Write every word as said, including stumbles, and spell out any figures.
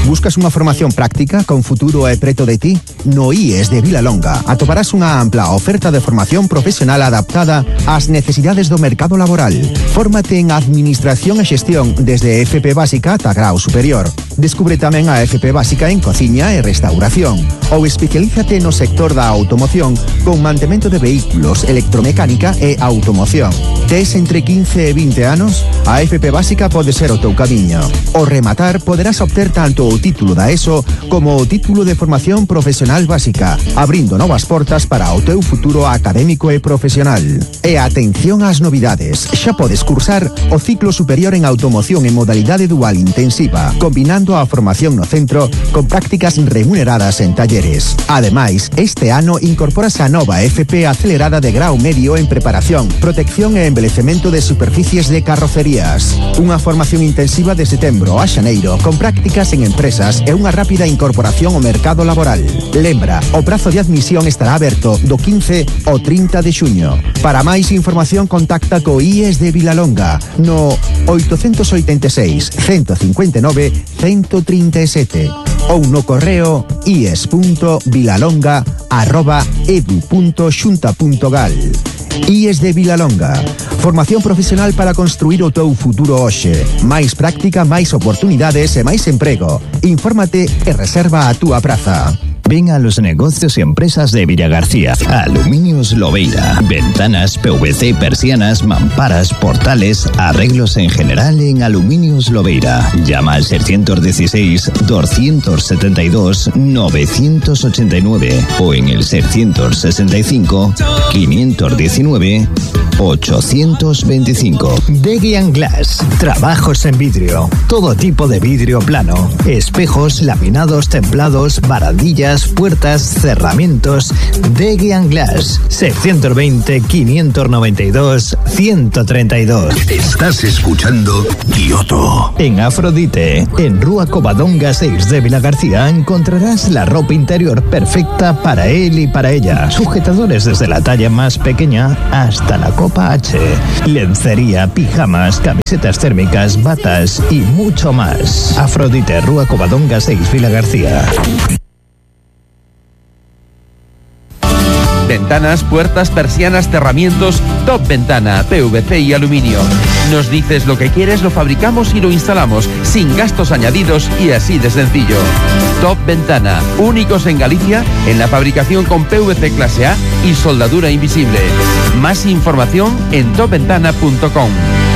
Buscas unha formación práctica con futuro e preto de ti? No I E S de Vilalonga atoparás unha ampla oferta de formación profesional adaptada ás necesidades do mercado laboral. Fórmate en Administración e Xestión desde F P Básica ata grau superior. Descubre tamén a F P Básica en Cociña e Restauración. Ou especialízate no sector da automoción con mantemento de vehículos, electromecánica e automoción. Tes entre quince e vinte anos? A F P Básica pode ser o teu camiño. Ao rematar, poderás obter tanto o título da ESO como o título de formación profesional básica, abrindo novas portas para o teu futuro académico e profesional. E atención ás novidades, xa podes cursar o ciclo superior en automoción en modalidade dual intensiva, combinando a formación no centro con prácticas remuneradas en talleres. Ademais, este ano incorporas a nova F P acelerada de grau medio en preparación, protección e embelecemento de superficies de carrocerías. Unha formación intensiva de setembro a xaneiro con prácticas en empresas e unha rápida incorporación ao mercado laboral. Lembra, o prazo de admisión estará aberto do quince ao trinta de xuño. Para máis información contacta co I E S de Vilalonga no oito oito seis, uno cinco nove, uno tres sete ou no correo ies.vilalonga arroba edu punto xunta punto gal. I E S de Vilalonga. Formación profesional para construir o teu futuro hoxe. Máis práctica, máis oportunidades e máis emprego. Infórmate e reserva a túa praza. Ven a los negocios y empresas de Villagarcía. Aluminios Lobeira. Ventanas, P V C, persianas, mamparas, portales, arreglos en general en Aluminios Lobeira. Llama al seiscientos dieciséis, doscientos setenta y dos, novecientos ochenta y nueve o en el seiscientos sesenta y cinco, quinientos diecinueve, ochocientos veinticinco. Degian Glass. Trabajos en vidrio. Todo tipo de vidrio plano. Espejos, laminados, templados, barandillas, puertas, cerramientos. Degian Glass. seiscientos veinte, quinientos noventa y dos, ciento treinta y dos. Estás escuchando Kioto. En Afrodite, en Rúa Covadonga seis de Vilagarcía, encontrarás la ropa interior perfecta para él y para ella. Sujetadores desde la talla más pequeña hasta la copa H. Lencería, pijamas, camisetas térmicas, batas y mucho más. Afrodite, Rúa Covadonga seis, Vilagarcía. Ventanas, puertas, persianas, cerramientos, Top Ventana, P V C y aluminio. Nos dices lo que quieres, lo fabricamos y lo instalamos, sin gastos añadidos y así de sencillo. Top Ventana, únicos en Galicia en la fabricación con P V C clase A y soldadura invisible. Más información en top ventana punto com.